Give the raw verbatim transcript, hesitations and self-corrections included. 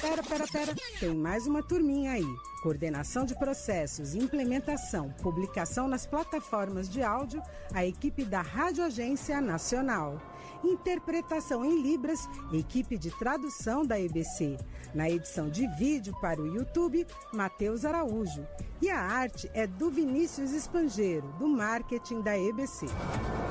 pera, pera, pera. Tem mais uma turminha aí. Coordenação de processos, implementação, publicação nas plataformas de áudio, a equipe da Rádio Agência Nacional. Interpretação em Libras, equipe de tradução da E B C. Na edição de vídeo para o YouTube, Matheus Araújo. E a arte é do Vinícius Espangeiro, do marketing da E B C.